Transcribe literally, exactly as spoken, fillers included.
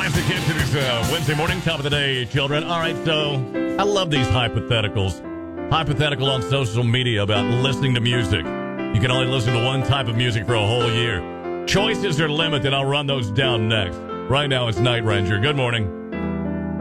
Classic hits. It is uh, Wednesday morning, top of the day, children. All right, so I love these hypotheticals. Hypothetical on social media about listening to music. You can only listen to one type of music for a whole year. Choices are limited. I'll run those down next. Right now, it's Night Ranger. Good morning.